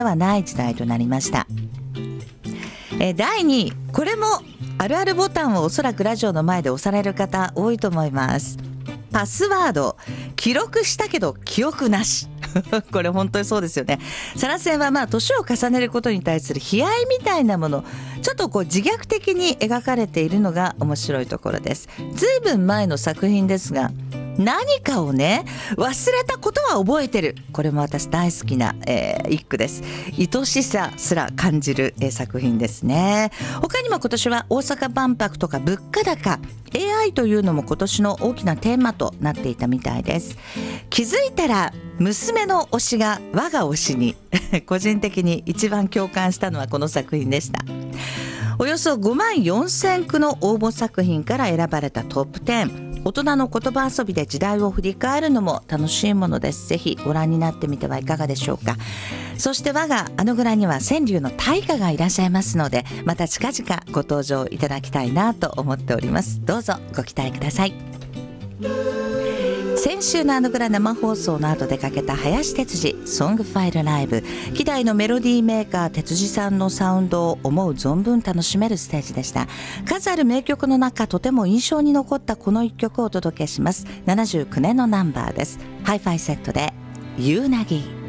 はない時代となりました。第2位、これもあるあるボタンをおそらくラジオの前で押される方多いと思います。パスワード記録したけど記憶なしこれ本当にそうですよね。サラセンは年を重ねることに対する悲哀みたいなもの、ちょっと自虐的に描かれているのが面白いところです。ずいぶん前の作品ですが、何かをね忘れたことは覚えてる。これも私大好きな、一句です。愛しさすら感じる、作品ですね。他にも今年は大阪万博とか物価高、 AI というのも今年の大きなテーマとなっていたみたいです。気づいたら娘の推しが我が推しに個人的に一番共感したのはこの作品でした。およそ5万4000句の応募作品から選ばれたトップ10、大人の言葉遊びで時代を振り返るのも楽しいものです。ぜひご覧になってみてはいかがでしょうか。そして我があの蔵には川柳の大家がいらっしゃいますので、また近々ご登場いただきたいなと思っております。どうぞご期待ください。先週のあのぐら生放送の後出かけた林哲司ソングファイルライブ、希代のメロディーメーカー哲司さんのサウンドを思う存分楽しめるステージでした。数ある名曲の中、とても印象に残ったこの一曲をお届けします。79年のナンバーです。ハイファイセットで夕凪。